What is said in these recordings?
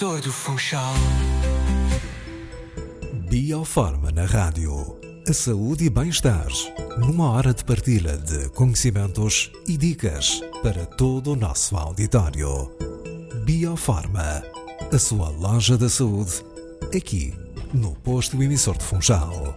Doutor do Funchal. Bioforma na rádio. A saúde e bem-estar. Numa hora de partilha de conhecimentos e dicas para todo o nosso auditório. Bioforma. A sua loja da saúde. Aqui, no posto emissor de Funchal.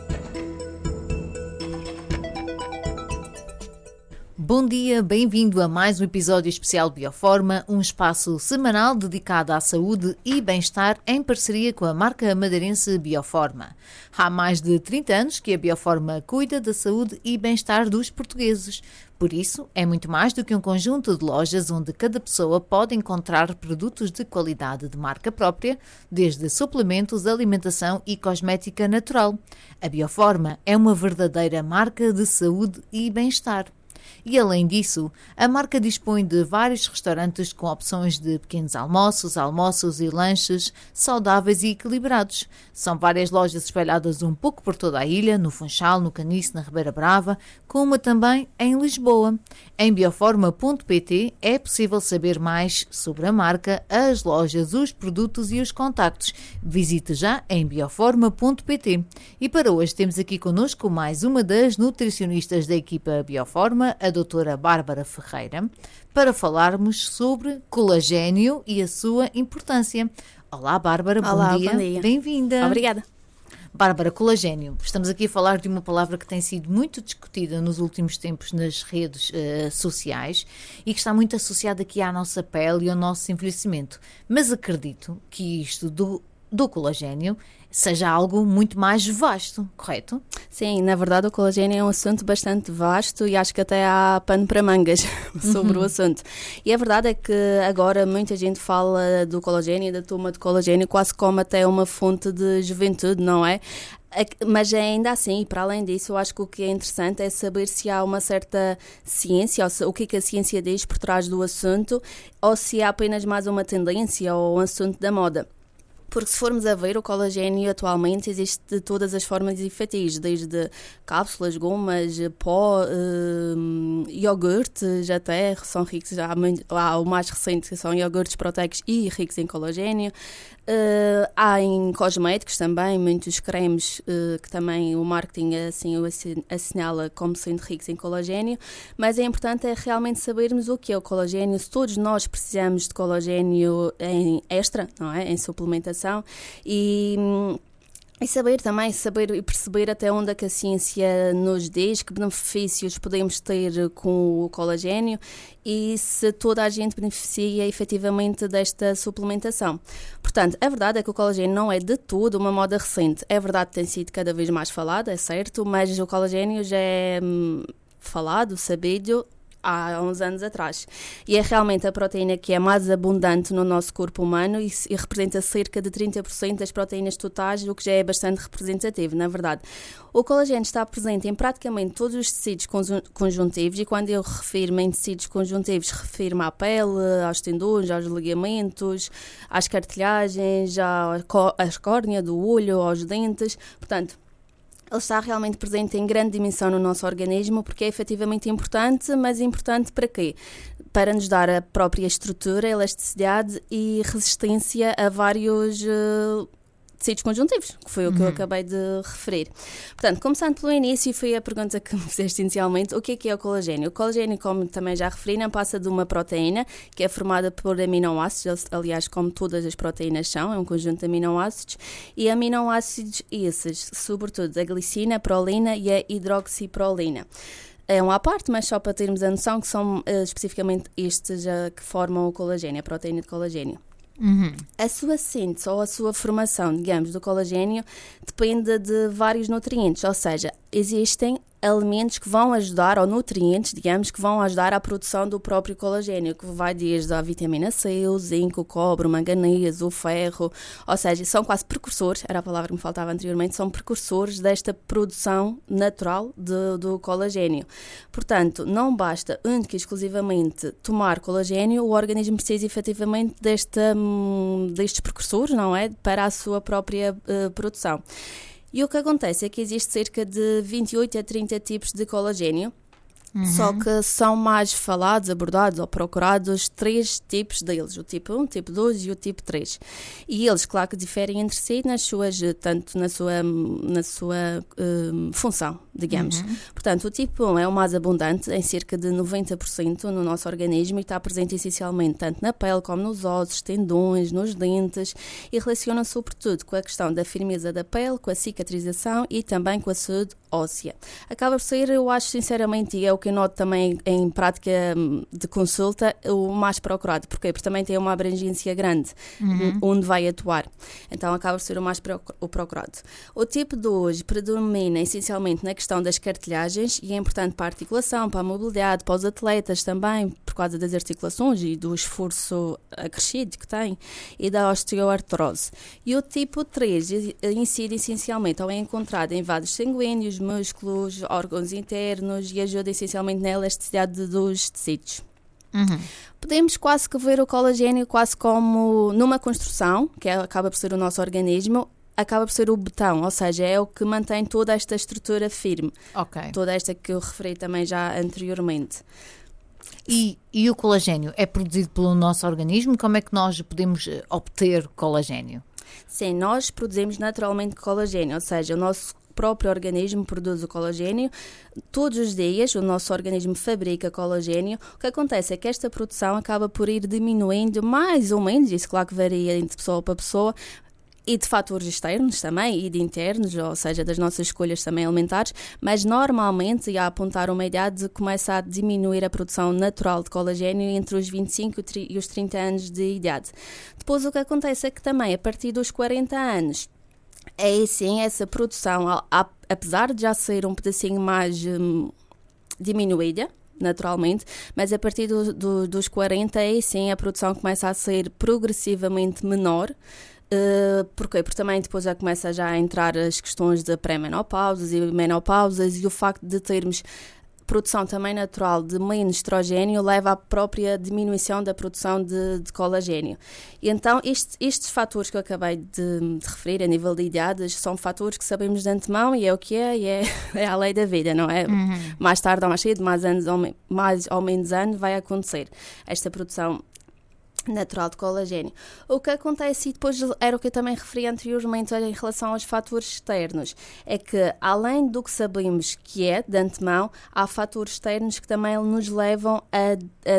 Bom dia, bem-vindo a mais um episódio especial de Bioforma, um espaço semanal dedicado à saúde e bem-estar em parceria com a marca madeirense Bioforma. Há mais de 30 anos que a Bioforma cuida da saúde e bem-estar dos portugueses. Por isso, é muito mais do que um conjunto de lojas onde cada pessoa pode encontrar produtos de qualidade de marca própria, desde suplementos, alimentação e cosmética natural. A Bioforma é uma verdadeira marca de saúde e bem-estar. E além disso, a marca dispõe de vários restaurantes com opções de pequenos almoços e lanches saudáveis e equilibrados. São várias lojas espalhadas um pouco por toda a ilha, no Funchal, no Caniço, na Ribeira Brava, como uma também em Lisboa. Em bioforma.pt é possível saber mais sobre a marca, as lojas, os produtos e os contactos. Visite já em bioforma.pt. E para hoje temos aqui connosco mais uma das nutricionistas da equipa Bioforma, a doutora Bárbara Ferreira, para falarmos sobre colagênio e a sua importância. Olá, Bárbara, Olá, bom dia. Bem-vinda. Obrigada. Bárbara, colagênio. Estamos aqui a falar de uma palavra que tem sido muito discutida nos últimos tempos nas redes sociais e que está muito associada aqui à nossa pele e ao nosso envelhecimento. Mas acredito que isto do colagênio seja algo muito mais vasto, correto? Sim, na verdade o colagênio é um assunto bastante vasto e acho que até há pano para mangas sobre o assunto. E a verdade é que agora muita gente fala do colagênio e da toma de colagênio quase como até uma fonte de juventude, não é? Mas ainda assim, e para além disso, eu acho que o que é interessante é saber se há uma certa ciência, ou o que a ciência diz por trás do assunto, ou se há apenas mais uma tendência ou um assunto da moda. Porque se formos a ver, o colagênio atualmente existe de todas as formas e fatias, desde cápsulas, gomas, pó, iogurtes até, são ricos, há o mais recente que são iogurtes proteicos e ricos em colagênio. Há em cosméticos também, muitos cremes que também o marketing assim assinala como sendo ricos em colagênio, mas é importante realmente sabermos o que é o colagênio, se todos nós precisamos de colagênio em extra, não é? Em suplementação e saber e perceber até onde é que a ciência nos diz, que benefícios podemos ter com o colagênio e se toda a gente beneficia efetivamente desta suplementação. Portanto, a verdade é que o colagênio não é de tudo uma moda recente. É verdade que tem sido cada vez mais falado, é certo, mas o colagênio já é falado, sabido, há uns anos atrás. E é realmente a proteína que é mais abundante no nosso corpo humano e representa cerca de 30% das proteínas totais, o que já é bastante representativo, na verdade. O colagênio está presente em praticamente todos os tecidos conjuntivos e quando eu refiro-me em tecidos conjuntivos, refiro-me à pele, aos tendões, aos ligamentos, às cartilhagens, às córneas do olho, aos dentes, portanto, ele está realmente presente em grande dimensão no nosso organismo porque é efetivamente importante, mas importante para quê? Para nos dar a própria estrutura, elasticidade e resistência a vários tecidos conjuntivos, que foi o que eu acabei de referir. Portanto, começando pelo início, foi a pergunta que me fizeste inicialmente, o que é o colagênio? O colagênio, como também já referi, não passa de uma proteína que é formada por aminoácidos, aliás, como todas as proteínas são, é um conjunto de aminoácidos, e aminoácidos esses, sobretudo a glicina, a prolina e a hidroxiprolina. É um à parte, mas só para termos a noção que são especificamente estes que formam o colagênio, a proteína de colagênio. A sua síntese ou a sua formação, digamos, do colagênio depende de vários nutrientes, ou seja, existem alimentos que vão ajudar, ou nutrientes, digamos, que vão ajudar à produção do próprio colagênio, que vai desde a vitamina C, o zinco, o cobre, o manganês, o ferro, ou seja, são quase precursores, era a palavra que me faltava anteriormente, são precursores desta produção natural do colagênio. Portanto, não basta única e exclusivamente tomar colagênio, o organismo precisa efetivamente destes precursores, não é? Para a sua própria produção. E o que acontece é que existe cerca de 28 a 30 tipos de colagênio Só que são mais falados, abordados ou procurados 3 tipos deles, o tipo 1, o tipo 2 e o tipo 3. E eles, claro que diferem entre si tanto na sua função, digamos. Portanto, o tipo 1 é o mais abundante, em cerca de 90% no nosso organismo, e está presente essencialmente tanto na pele como nos ossos, tendões, nos dentes, e relaciona sobretudo com a questão da firmeza da pele, com a cicatrização e também com a saúde óssea. Acaba por ser, eu acho sinceramente, e é o que eu noto também em prática de consulta, o mais procurado. Porquê? Porque também tem uma abrangência grande onde vai atuar. Então acaba por ser o mais procurado. O tipo 2 predomina essencialmente na questão das cartilhagens e é importante para a articulação, para a mobilidade, para os atletas também, por causa das articulações e do esforço acrescido que tem, e da osteoartrose. E o tipo 3 incide essencialmente ou é encontrado em vasos sanguíneos, músculos, órgãos internos e ajuda essencialmente na elasticidade dos tecidos. Podemos quase que ver o colagênio quase como numa construção, que acaba por ser o nosso organismo, acaba por ser o betão, ou seja, é o que mantém toda esta estrutura firme. Toda esta que eu referi também já anteriormente. E o colagênio é produzido pelo nosso organismo? Como é que nós podemos obter colagênio? Sim, nós produzimos naturalmente colagênio, ou seja, o nosso próprio organismo produz o colagênio. Todos os dias o nosso organismo fabrica colagênio. O que acontece é que esta produção acaba por ir diminuindo mais ou menos, isso claro que varia de pessoa para pessoa, e de fatores externos também, e de internos, ou seja, das nossas escolhas também alimentares, mas normalmente, e a apontar uma idade, começa a diminuir a produção natural de colagênio entre os 25 e os 30 anos de idade. Depois o que acontece é que também, a partir dos 40 anos, é sim essa produção, apesar de já ser um pedacinho mais diminuída, naturalmente, mas a partir dos 40, é sim a produção começa a ser progressivamente menor. Porquê? Porque também depois já começa a entrar as questões de pré-menopausas e menopausas, e o facto de termos produção também natural de menos estrogênio leva à própria diminuição da produção de colagênio. E então estes fatores que eu acabei de referir a nível de idades são fatores que sabemos de antemão, e é o que é, e é a lei da vida, não é? Mais tarde ou mais cedo, mais ou menos anos vai acontecer esta produção natural de colagênio. O que acontece, e depois era o que eu também referi anteriormente em relação aos fatores externos, é que além do que sabemos que é de antemão, há fatores externos que também nos levam a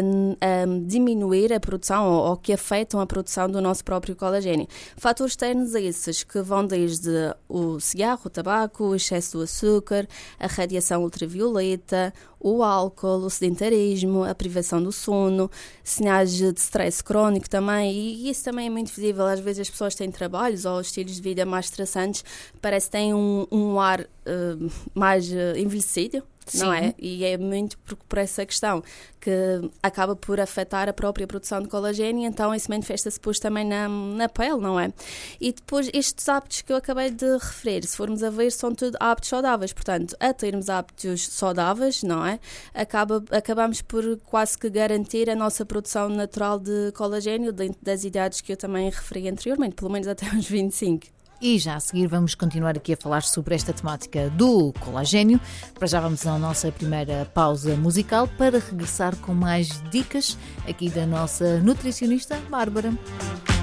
diminuir a produção ou que afetam a produção do nosso próprio colagênio. Fatores externos esses que vão desde o cigarro, o tabaco, o excesso do açúcar, a radiação ultravioleta, o álcool, o sedentarismo, a privação do sono, sinais de stress crónico também, e isso também é muito visível. Às vezes as pessoas têm trabalhos ou estilos de vida mais estressantes, parece que têm um ar mais envelhecido. Sim. Não é? E é muito por essa questão que acaba por afetar a própria produção de colagênio, então isso manifesta-se depois também na pele, não é? E depois estes hábitos que eu acabei de referir, se formos a ver, são tudo hábitos saudáveis, portanto, a termos hábitos saudáveis, não é? Acabamos por quase que garantir a nossa produção natural de colagênio dentro das idades que eu também referi anteriormente, pelo menos até os 25. E já a seguir vamos continuar aqui a falar sobre esta temática do colagênio. Para já vamos à nossa primeira pausa musical para regressar com mais dicas aqui da nossa nutricionista Bárbara.